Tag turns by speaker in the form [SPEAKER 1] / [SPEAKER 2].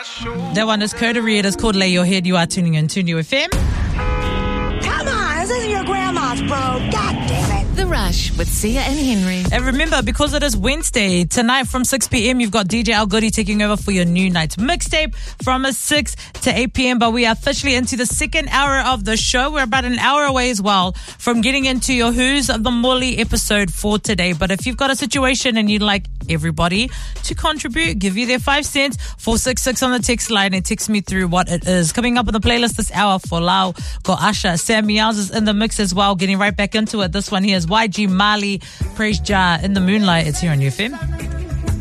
[SPEAKER 1] That one is Coterie. It is called Lay Your Head. You are tuning in to New FM.
[SPEAKER 2] Come on, this isn't your grandma's, bro. God damn it.
[SPEAKER 3] The Rush with Sia and Henry.
[SPEAKER 1] And remember, because it is Wednesday, tonight from 6 p.m, you've got DJ Al Goody taking over for your new night's mixtape from 6 to 8 p.m. But we are officially into the second hour of the show. We're about an hour away as well from getting into your Who's the Molly episode for today. But if you've got a situation and you'd like everybody to contribute, give you their 5 cents, 466 on the text line and text me through what it is. Coming up on the playlist this hour for Lau, got Asha, Sam Meows is in the mix as well, getting right back into it. This one here is YG Mali, Praise Jah in the Moonlight. It's here on UFM.